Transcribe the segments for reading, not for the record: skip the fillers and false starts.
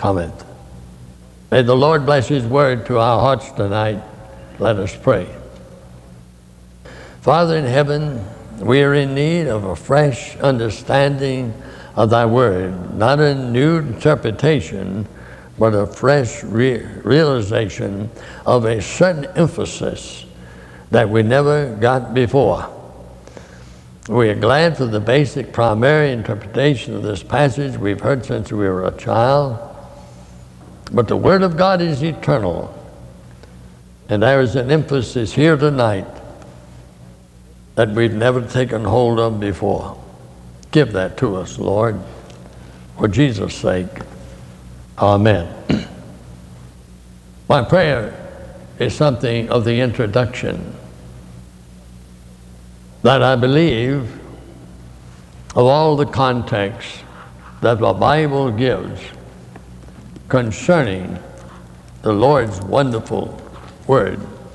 cometh. May the Lord bless his word to our hearts tonight. Let us pray. Father in heaven, we are in need of a fresh understanding of thy word, not a new interpretation, but a fresh realization of a certain emphasis that we never got before. We are glad for the basic primary interpretation of this passage we've heard since we were a child, but the Word of God is eternal, and there is an emphasis here tonight that we've never taken hold of before. Give that to us, Lord, for Jesus' sake. Amen. My prayer is something of the introduction that I believe of all the context that the Bible gives concerning the Lord's wonderful word.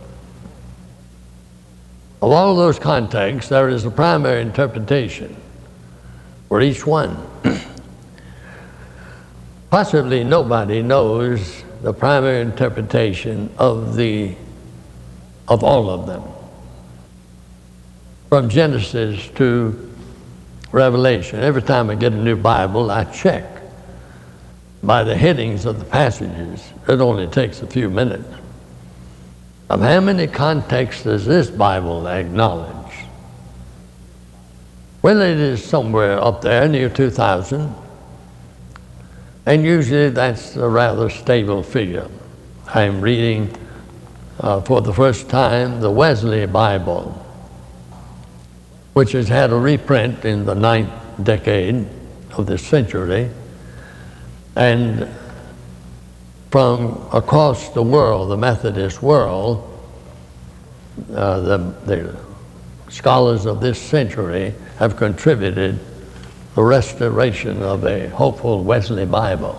Of all those contexts, there is a primary interpretation for each one. Possibly nobody knows the primary interpretation of all of them. From Genesis to Revelation. Every time I get a new Bible, I check by the headings of the passages. It only takes a few minutes. Of how many contexts does this Bible acknowledge? Well, it is somewhere up there near 2,000. And usually that's a rather stable figure. I'm reading for the first time the Wesley Bible, which has had a reprint in the 9th decade of this century. And from across the world, the Methodist world, the scholars of this century have contributed the restoration of a hopeful Wesley Bible.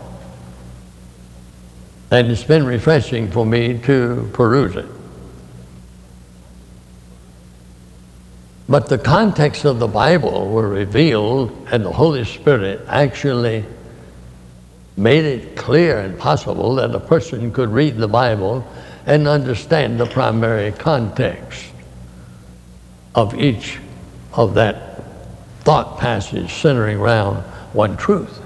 And it's been refreshing for me to peruse it. But the context of the Bible were revealed, and the Holy Spirit actually made it clear and possible that a person could read the Bible and understand the primary context of each of that thought passage centering around one truth.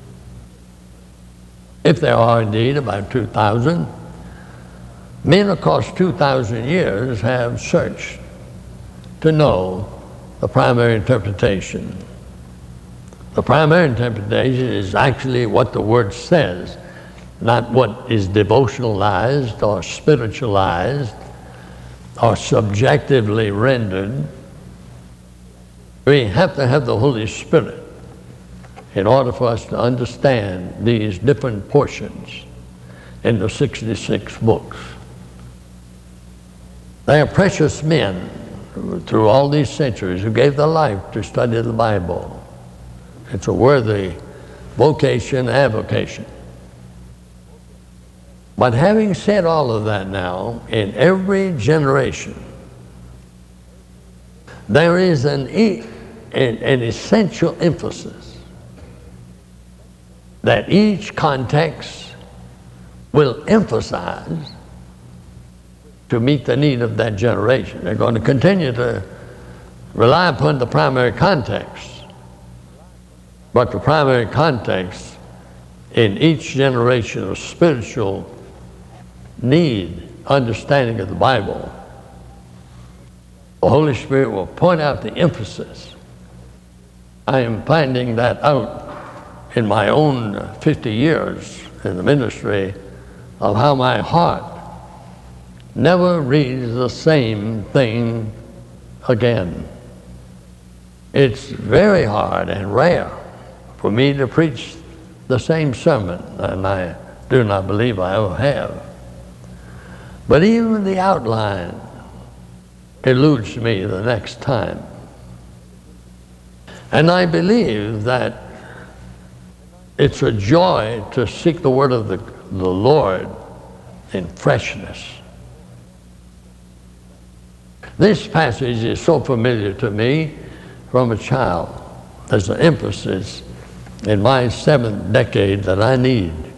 If there are indeed about 2,000, men across 2,000 years have searched to know the primary interpretation. The primary interpretation is actually what the Word says, not what is devotionalized or spiritualized or subjectively rendered. We have to have the Holy Spirit in order for us to understand these different portions in the 66 books. They are precious men through all these centuries who gave their life to study the Bible. It's a worthy vocation, avocation. But having said all of that now, in every generation, there is an essential emphasis that each context will emphasize to meet the need of that generation. They're going to continue to rely upon the primary context, but the primary context in each generation of spiritual need, understanding of the Bible, the Holy Spirit will point out the emphasis. I am finding that out in my own 50 years in the ministry of how my heart never reads the same thing again. It's very hard and rare for me to preach the same sermon, and I do not believe I ever have. But even the outline eludes me the next time. And I believe that it's a joy to seek the word of the Lord in freshness. This passage is so familiar to me from a child. There's an emphasis in my 7th decade that I need.